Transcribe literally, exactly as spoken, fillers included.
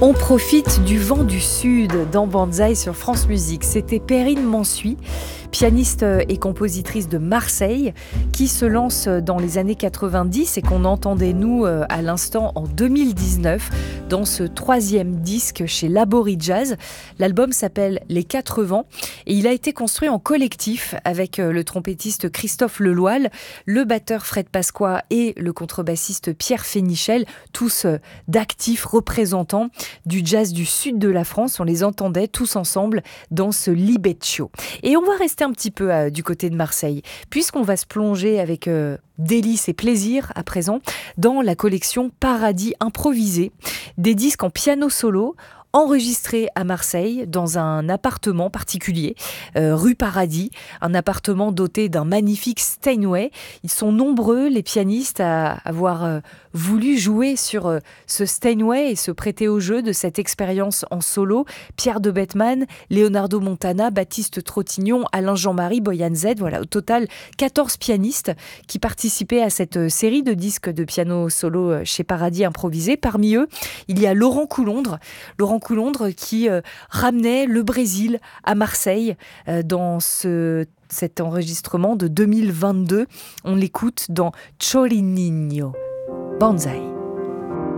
On profite du vent du sud dans Banzai sur France Musique. C'était Perrine Mansuy, pianiste et compositrice de Marseille, qui se lance dans les années quatre-vingt-dix et qu'on entendait nous à l'instant en deux mille dix-neuf dans ce troisième disque chez Labori Jazz. L'album s'appelle Les Quatre Vents et il a été construit en collectif avec le trompettiste Christophe Leloil, le batteur Fred Pasqua et le contrebassiste Pierre Fénichel, tous d'actifs représentants du jazz du sud de la France. On les entendait tous ensemble dans ce Libeccio. Et on va rester un petit peu euh, du côté de Marseille, puisqu'on va se plonger avec euh, délice et plaisir à présent dans la collection Paradis Improvisé, des disques en piano solo enregistrés à Marseille dans un appartement particulier, euh, rue Paradis, un appartement doté d'un magnifique Steinway. Ils sont nombreux, les pianistes, à avoir euh, voulu jouer sur euh, ce Steinway et se prêter au jeu de cette expérience en solo. Pierre de Bettman, Leonardo Montana, Baptiste Trottignon, Alain Jean-Marie, Boyan Z, voilà, au total quatorze pianistes qui participaient à cette série de disques de piano solo chez Paradis Improvisé. Parmi eux, il y a Laurent Coulondre, Laurent Coulondre qui euh, ramenait le Brésil à Marseille euh, dans ce, cet enregistrement de deux mille vingt-deux. On l'écoute dans Chorininho. Banzai.